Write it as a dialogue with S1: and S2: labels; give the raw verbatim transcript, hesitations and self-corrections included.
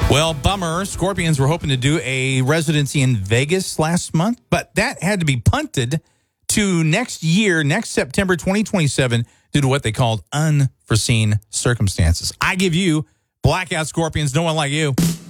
S1: Well, bummer. Scorpions were hoping to do a residency in Vegas last month, but that had to be punted to next year, next September twenty twenty-seven, due to what they called unforeseen circumstances. I give you Blackout Scorpions, no one like you.